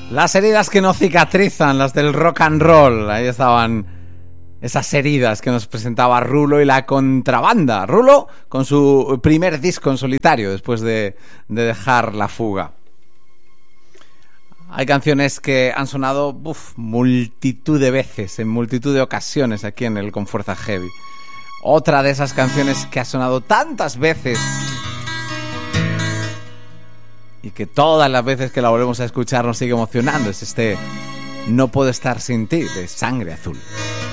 Las heridas que no cicatrizan, las del rock and roll. Ahí estaban esas heridas que nos presentaba Rulo y la contrabanda. Rulo con su primer disco en solitario después de dejar La Fuga. Hay canciones que han sonado multitud de veces, en multitud de ocasiones aquí en el Con Fuerza Heavy. Otra de esas canciones que ha sonado tantas veces y que todas las veces que la volvemos a escuchar nos sigue emocionando es este No puedo estar sin ti, de Sangre Azul.